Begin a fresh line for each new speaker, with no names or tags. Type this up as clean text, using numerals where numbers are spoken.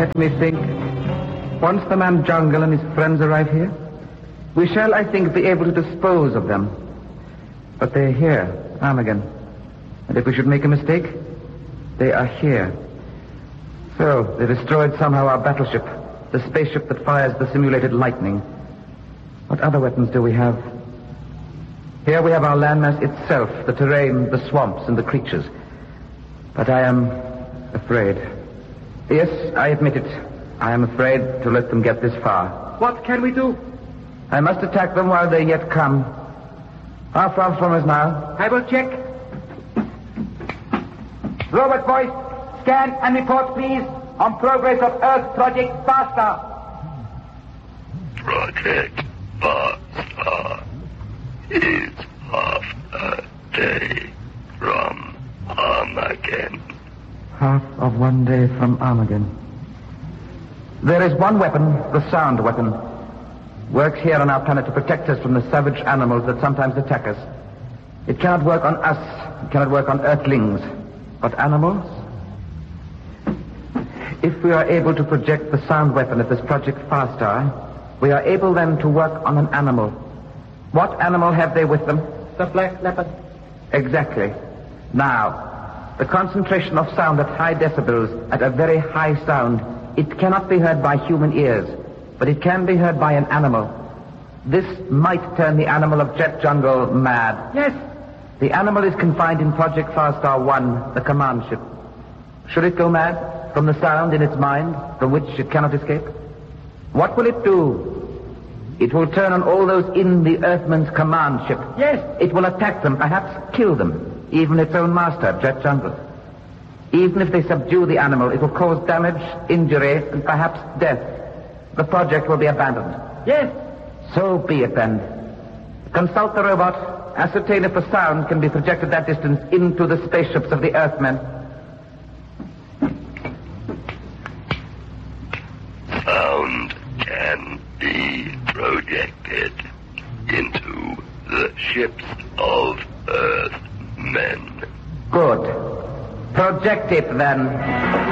Let me think. Once the man Jungle and his friends arrive here, we shall, I think, be able to dispose of them. But they're here, Armageddon. And if we should make a mistake, they are here. So, they destroyed somehow our battleship, the spaceship that fires the simulated lightning. What other weapons do we have? Here we have our landmass itself, the terrain, the swamps, and the creatures. But I am afraid. Yes, I admit it. I am afraid to let them get this far.
What can we do?
I must attack them while they yet come. How far from us now?
I will check. Robot voice, scan and report, please, on progress of Earth Project Faster.
Project Faster is half a day from Armageddon.
Half of one day from Armageddon. There is one weapon, the sound weapon. Works here on our planet to protect us from the savage animals that sometimes attack us. It cannot work on us. It cannot work on earthlings. But animals? If we are able to project the sound weapon at this Project Farstar, we are able then to work on an animal. What animal have they with them?
The black leopard.
Exactly. Now, the concentration of sound at high decibels, at a very high sound, it cannot be heard by human ears, but it can be heard by an animal. This might turn the animal of Jet Jungle mad.
Yes.
The animal is confined in Project Farstar 1, the command ship. Should it go mad from the sound in its mind, from which it cannot escape? What will it do? It will turn on all those in the Earthman's command ship.
Yes.
It will attack them, perhaps kill them, even its own master, Jet Jungle. Even if they subdue the animal, it will cause damage, injury, and perhaps death. The project will be abandoned.
Yes.
So be it then. Consult the robot. Ascertain if the sound can be projected that distance into the spaceships of the Earthmen.
Sound can be projected into the ships of Earthmen.
Good. Project it then.